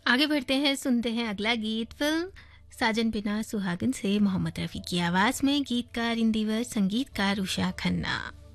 आगे बढ़ते हैं, सुनते हैं अगला गीत। फिल्म साजन बिना सुहागन से मोहम्मद रफ़ी की आवाज़ में गीतकार इन दिवस संगीतकार उषा खन्ना।